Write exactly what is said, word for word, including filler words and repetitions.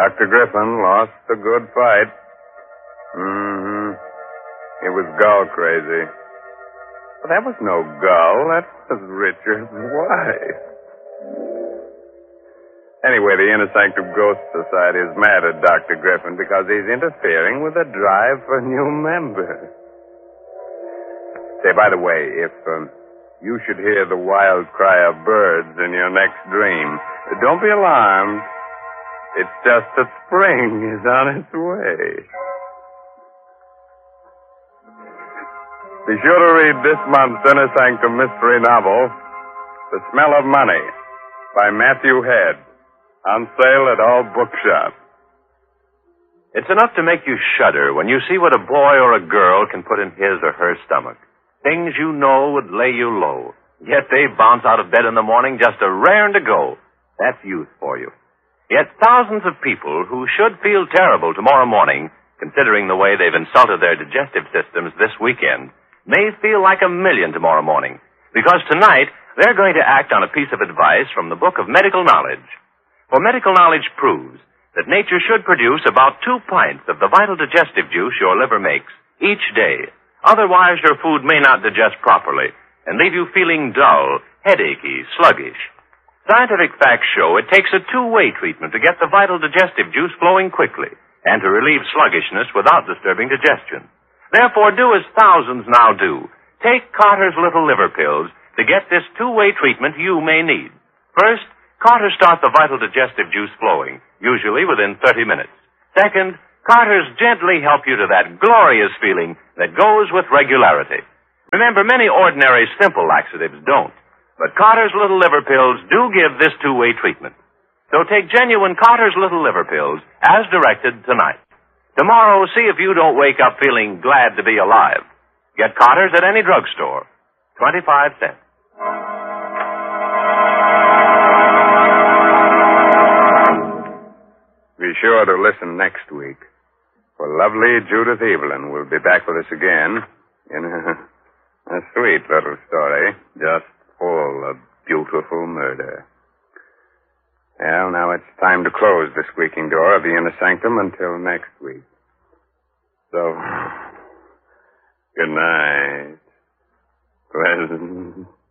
Doctor Griffin lost a good fight. Mm-hmm. He was gull crazy. But that was no gull. That was Richard's wife. Anyway, the Inner Sanctum Ghost Society is mad at Doctor Griffin because he's interfering with the drive for new members. Say, by the way, if um, you should hear the wild cry of birds in your next dream, don't be alarmed. It's just that spring is on its way. Be sure to read this month's Inner Sanctum mystery novel, The Smell of Money, by Matthew Head, on sale at all bookshops. It's enough to make you shudder when you see what a boy or a girl can put in his or her stomach. Things you know would lay you low. Yet they bounce out of bed in the morning just a raring to go. That's youth for you. Yet thousands of people who should feel terrible tomorrow morning, considering the way they've insulted their digestive systems this weekend, may feel like a million tomorrow morning, because tonight they're going to act on a piece of advice from the Book of Medical Knowledge. For medical knowledge proves that nature should produce about two pints of the vital digestive juice your liver makes each day. Otherwise, your food may not digest properly and leave you feeling dull, headachy, sluggish. Scientific facts show it takes a two-way treatment to get the vital digestive juice flowing quickly and to relieve sluggishness without disturbing digestion. Therefore, do as thousands now do. Take Carter's Little Liver Pills to get this two-way treatment you may need. First, Carter's start the vital digestive juice flowing, usually within thirty minutes. Second, Carter's gently help you to that glorious feeling that goes with regularity. Remember, many ordinary simple laxatives don't, but Carter's Little Liver Pills do give this two-way treatment. So take genuine Carter's Little Liver Pills as directed tonight. Tomorrow, see if you don't wake up feeling glad to be alive. Get Carter's at any drugstore. twenty-five cents. Be sure to listen next week, for lovely Judith Evelyn will be back with us again in a, a sweet little story, just full of beautiful murder. Well, now it's time to close the squeaking door of the Inner Sanctum until next week. So, good night. Pleasant